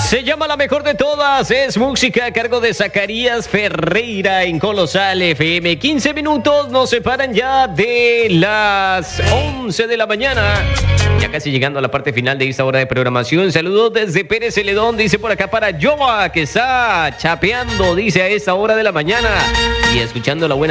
Se llama La Mejor de Todas, es música a cargo de Zacarías Ferreira en Colosal FM. 15 minutos nos separan ya de las 11 de la mañana. Ya casi llegando a la parte final de esta hora de programación. Saludos desde Pérez Celedón, dice por acá para Joa, que está chapeando, dice a esta hora de la mañana. Y escuchando la buena